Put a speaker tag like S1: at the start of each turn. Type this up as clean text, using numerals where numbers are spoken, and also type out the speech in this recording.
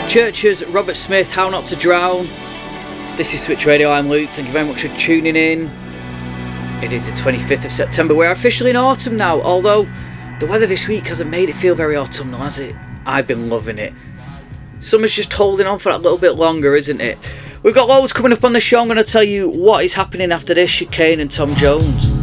S1: Churches, Robert Smith, How Not to Drown. This is Switch Radio, I'm Luke, thank you very much for tuning in. It is the 25th of September, we're officially in autumn now, although the weather this week hasn't made it feel very autumnal, has it? I've been loving it. Summer's just holding on for that little bit longer, isn't it? We've got loads coming up on the show. I'm going to tell you what is happening after this, Chicane and Tom Jones.